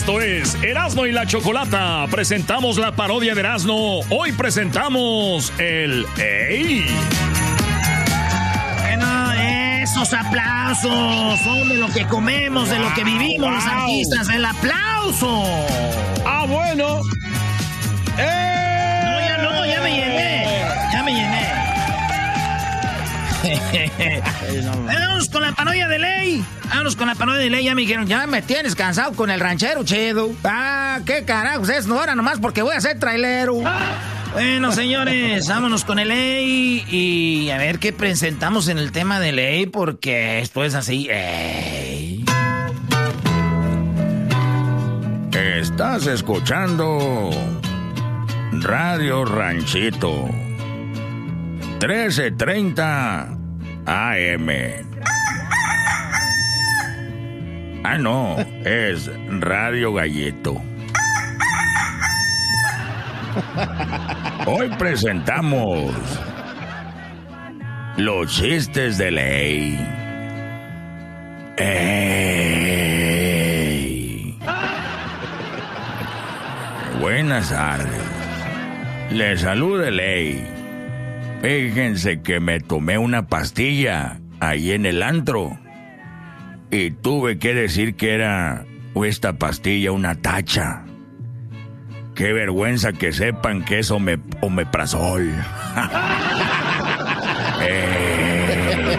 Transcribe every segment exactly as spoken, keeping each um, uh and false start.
Esto es Erasmo y la Chocolata. Presentamos la parodia de Erasmo. Hoy presentamos el ¡Ey! Bueno, esos aplausos son de lo que comemos, de lo que vivimos los artistas. ¡El aplauso! ¡Ah, bueno! ¡Eh! No, ya no, ya me llené. Ya me llené. Vamos con la parodia de ley. Vámonos con la parodia de ley. Ya me dijeron, ya me tienes cansado con el ranchero chido. Ah, qué carajos es, no era nomás porque voy a ser trailero. Bueno, señores, vámonos con el ley y a ver qué presentamos en el tema de ley, porque esto es así. Ey. Estás escuchando Radio Ranchito trece treinta A M. Ah, no, es Radio Gallito. Hoy presentamos los chistes de ley. ¡Ey! Buenas tardes. Les saluda ley. Fíjense que me tomé una pastilla ahí en el antro y tuve que decir que era esta pastilla una tacha. Qué vergüenza que sepan que es ome, omeprazol. eh.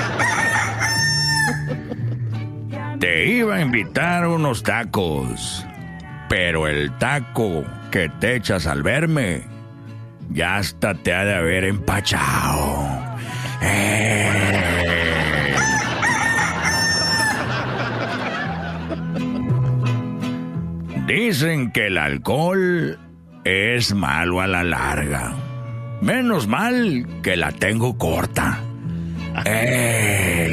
Te iba a invitar unos tacos, pero el taco que te echas al verme ya hasta te ha de haber empachado. Eh. Dicen que el alcohol es malo a la larga. Menos mal que la tengo corta. Eh.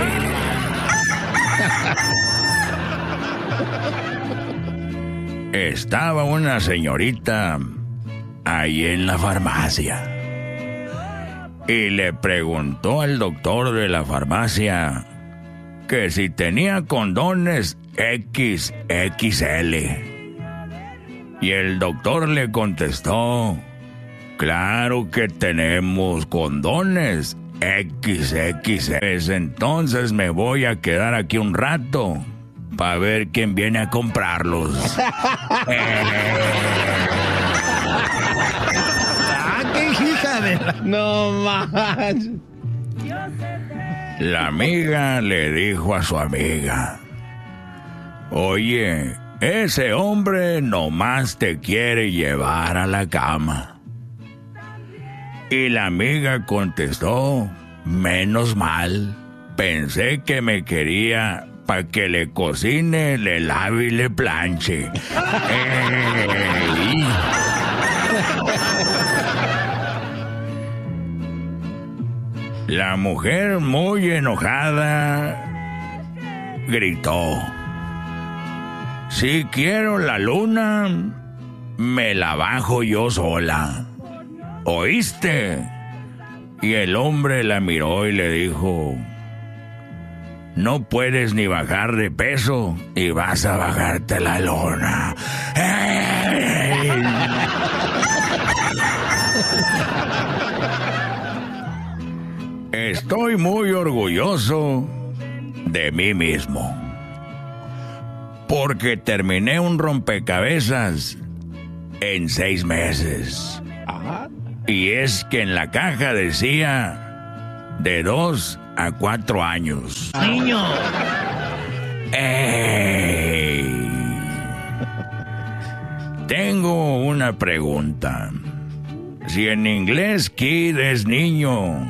Estaba una señorita ahí en la farmacia y le preguntó al doctor de la farmacia que si tenía condones equis equis ele. Y el doctor le contestó, claro que tenemos condones equis equis ele. Entonces me voy a quedar aquí un rato para ver quién viene a comprarlos. eh. ¡Ah, qué hija de la... No más. La amiga le dijo a su amiga, oye, ese hombre nomás te quiere llevar a la cama. Y la amiga contestó, menos mal, pensé que me quería para que le cocine, le lave y le planche. ¡Ey! La mujer, muy enojada, gritó, si quiero la luna, me la bajo yo sola. ¿Oíste? Y el hombre la miró y le dijo, no puedes ni bajar de peso y vas a bajarte la lona. ¡Ey! Estoy muy orgulloso de mí mismo, porque terminé un rompecabezas en seis meses. Ajá. Y es que en la caja decía de dos a cuatro años. Niño. ¡Ey! Tengo una pregunta. Si en inglés kid es niño,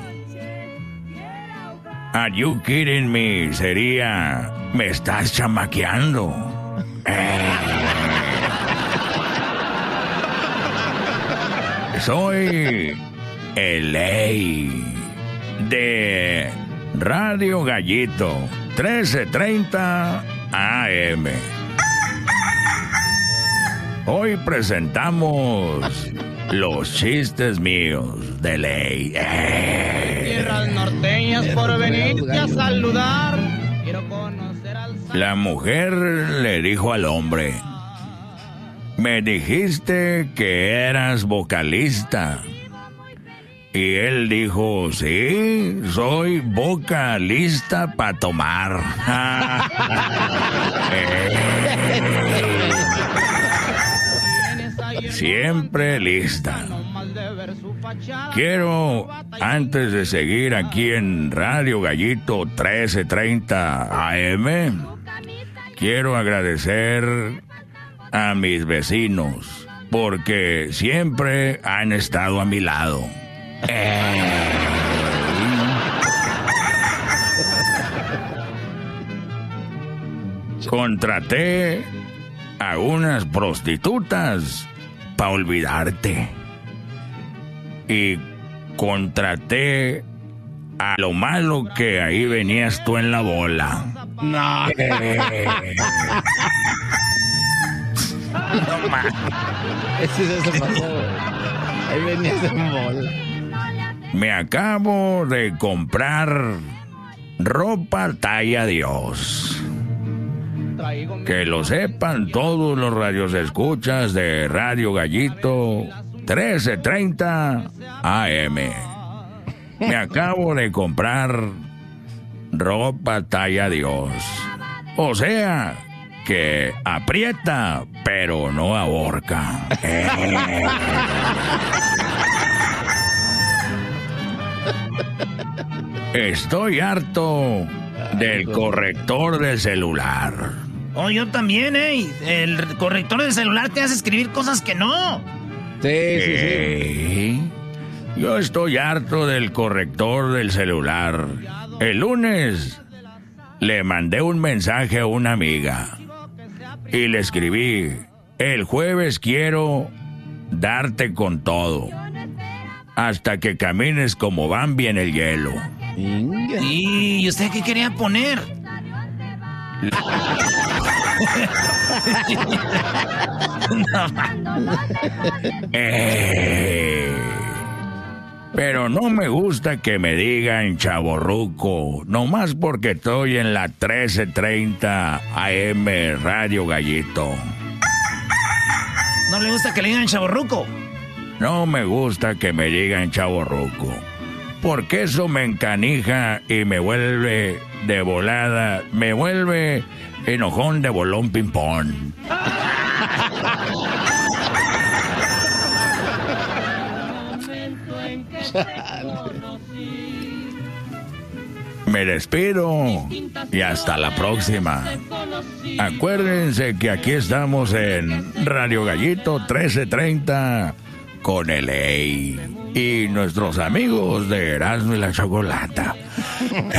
are you kidding me? Sería, me estás chamaqueando. Eh. Soy el Ley de Radio Gallito trece treinta A M. Hoy presentamos los chistes míos de Ley. Eh. Tierras norteñas por venirte a saludar. Quiero conocer al... La mujer le dijo al hombre, me dijiste que eras vocalista. Y él dijo, sí, soy vocalista para tomar. eh. Siempre lista. Quiero, antes de seguir aquí en Radio Gallito trece treinta A M, quiero agradecer a mis vecinos, porque siempre han estado a mi lado. Eh. Contraté a unas prostitutas para olvidarte. Y contraté a lo malo que ahí venías tú en la bola. No. Eh. No más. Ese se pasó, güey. Ahí venías en bola. Me acabo de comprar ropa talla Dios. Que lo sepan todos los radiosescuchas de Radio Gallito trece treinta A M. Me acabo de comprar ropa talla Dios. O sea, que aprieta, pero no ahorca. Eh. Estoy harto del corrector del celular. Oh, yo también, ¿eh? El corrector del celular te hace escribir cosas que no. Sí, sí, sí. Eh, Yo estoy harto del corrector del celular. El lunes le mandé un mensaje a una amiga y le escribí, el jueves quiero darte con todo, hasta que camines como Bambi en el hielo. Inga. ¿Y usted qué quería poner? Eh, pero no me gusta que me digan chavorruco, nomás porque estoy en la trece treinta A M Radio Gallito. ¿No le gusta que le digan chavorruco? No me gusta que me digan chavorruco, porque eso me encanija y me vuelve de volada, me vuelve enojón de bolón ping-pong. Me despido y hasta la próxima. Acuérdense que aquí estamos en Radio Gallito trece treinta con el Ey y nuestros amigos de Erasmo y la Chocolata.